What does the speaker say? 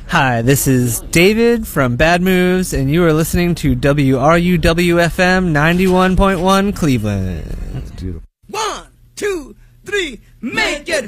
Hi, this is David from Bad Moves, and you are listening to WRUW-FM 91.1 Cleveland. That's beautiful. 1, 2, 3, make it